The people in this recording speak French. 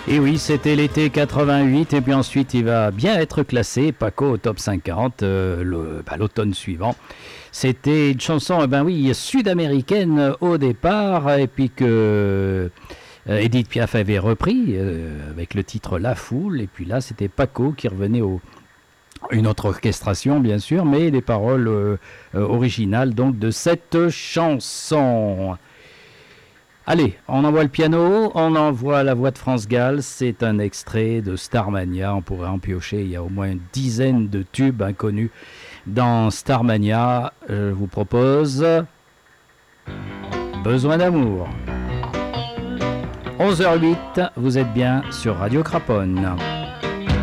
Et oui, c'était l'été 88 et puis ensuite il va bien être classé, Paco, au top 50 l'automne suivant. C'était une chanson, sud-américaine au départ et puis que Edith Piaf avait repris avec le titre La Foule. Et puis là, c'était Paco qui revenait une autre orchestration bien sûr, mais les paroles originales donc de cette chanson. Allez, on envoie le piano, on envoie la voix de France Gall, c'est un extrait de Starmania, on pourrait en piocher, il y a au moins une dizaine de tubes inconnus dans Starmania. Je vous propose Besoin d'amour. 11h08, vous êtes bien sur Radio Craponne.